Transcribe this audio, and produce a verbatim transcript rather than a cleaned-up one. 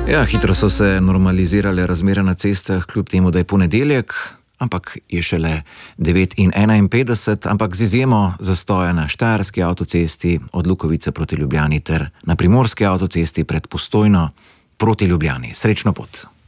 Ja, hitro so se normalizirale razmere na cestah, kljub temu, da je ponedeljek, ampak je šele devet in enainpetdeset, ampak z izjemo zastoja na Štajerski avtocesti od Lukovice proti Ljubljani ter na Primorski avtocesti pred Postojno proti Ljubljani. Srečno pot!